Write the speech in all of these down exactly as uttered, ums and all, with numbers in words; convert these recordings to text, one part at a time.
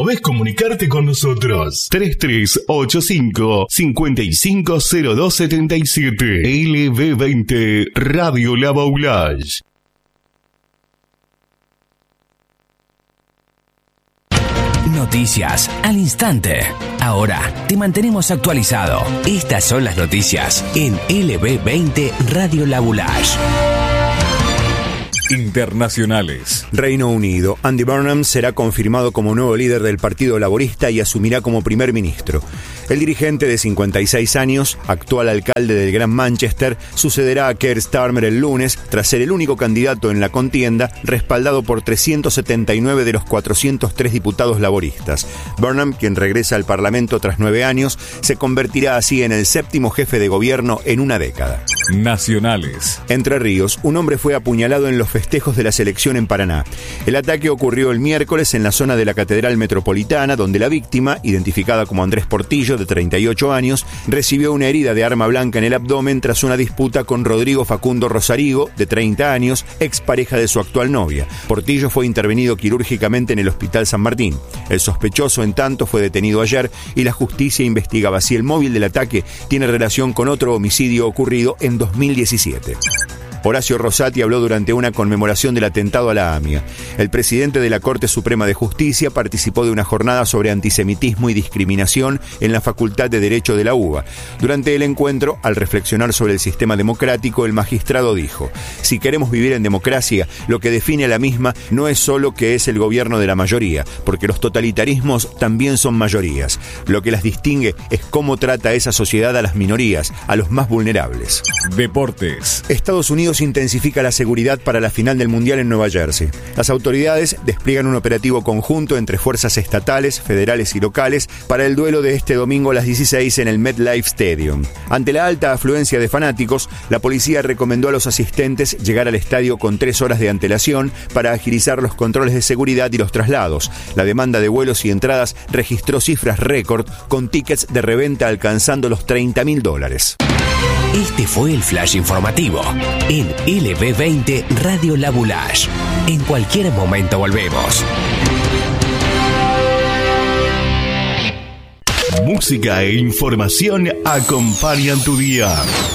podés comunicarte con nosotros. tres tres ocho cinco, cinco cinco cero dos siete siete. L B veinte Radio La Baulage. Noticias al instante. Ahora te mantenemos actualizado. Estas son las noticias en L B veinte Radio La Baulage. Internacionales. Reino Unido. Andy Burnham será confirmado como nuevo líder del Partido Laborista y asumirá como primer ministro. El dirigente de cincuenta y seis años, actual alcalde del Gran Manchester, sucederá a Keir Starmer el lunes tras ser el único candidato en la contienda, respaldado por trescientos setenta y nueve de los cuatrocientos tres diputados laboristas. Burnham, quien regresa al Parlamento tras nueve años, se convertirá así en el séptimo jefe de gobierno en una década. Nacionales. Entre Ríos, un hombre fue apuñalado en los festejos de la selección en Paraná. El ataque ocurrió el miércoles en la zona de la Catedral Metropolitana, donde la víctima, identificada como Andrés Portillo, de treinta y ocho años, recibió una herida de arma blanca en el abdomen tras una disputa con Rodrigo Facundo Rosarigo, de treinta años, expareja de su actual novia. Portillo fue intervenido quirúrgicamente en el Hospital San Martín. El sospechoso, en tanto, fue detenido ayer y la justicia investigaba si el móvil del ataque tiene relación con otro homicidio ocurrido en dos mil diecisiete. Horacio Rosati habló durante una conmemoración del atentado a la AMIA. El presidente de la Corte Suprema de Justicia participó de una jornada sobre antisemitismo y discriminación en la Facultad de Derecho de la UBA. Durante el encuentro, al reflexionar sobre el sistema democrático, el magistrado dijo: si queremos vivir en democracia, lo que define a la misma no es solo que es el gobierno de la mayoría, porque los totalitarismos también son mayorías. Lo que las distingue es cómo trata esa sociedad a las minorías, a los más vulnerables. Deportes. Estados Unidos intensifica la seguridad para la final del Mundial en Nueva Jersey. Las autoridades despliegan un operativo conjunto entre fuerzas estatales, federales y locales para el duelo de este domingo a las dieciséis en el MetLife Stadium. Ante la alta afluencia de fanáticos, la policía recomendó a los asistentes llegar al estadio con tres horas de antelación para agilizar los controles de seguridad y los traslados. La demanda de vuelos y entradas registró cifras récord, con tickets de reventa alcanzando los treinta mil dólares. Este fue el flash informativo en L B veinte Radio La Baulage. En cualquier momento volvemos. Música e información acompañan tu día.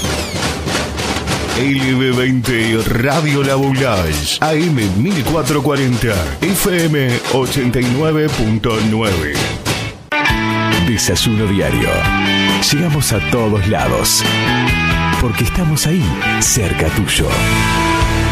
L B veinte Radio La Baulage, A M mil cuatrocientos cuarenta, F M ochenta y nueve punto nueve. Desayuno diario. Llegamos a todos lados, porque estamos ahí, cerca tuyo.